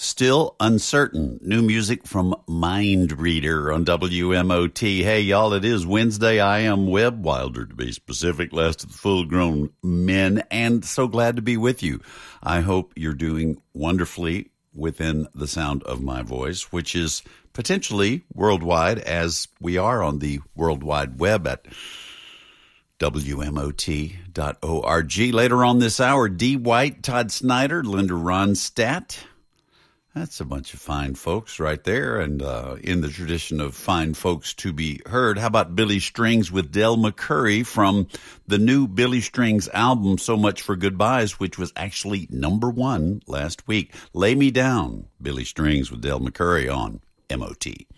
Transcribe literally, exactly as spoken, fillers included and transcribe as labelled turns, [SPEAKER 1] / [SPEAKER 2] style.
[SPEAKER 1] Still Uncertain, new music from Mind Reader on W M O T. Hey, y'all, it is Wednesday. I am Webb Wilder, to be specific, last of the full-grown men, and so glad to be with you. I hope you're doing wonderfully within the sound of my voice, which is potentially worldwide, as we are on the World Wide Web at W M O T dot org. Later on this hour, Dee White, Todd Snyder, Linda Ronstadt. That's a bunch of fine folks right there, and uh, in the tradition of fine folks to be heard. How about Billy Strings with Del McCoury from the new Billy Strings album, So Much for Goodbyes, which was actually number one last week. Lay Me Down, Billy Strings with Del McCoury on M O T.